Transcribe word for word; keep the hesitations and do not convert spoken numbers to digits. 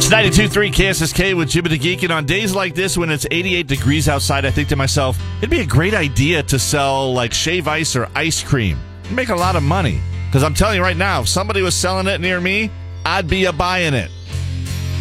It's ninety-two point three K S S K with Jimmy the Geek, and on days like this when it's eighty-eight degrees outside, I think to myself, it'd be a great idea to sell like shave ice or ice cream. Make a lot of money. Because I'm telling you right now, if somebody was selling it near me, I'd be a buying it.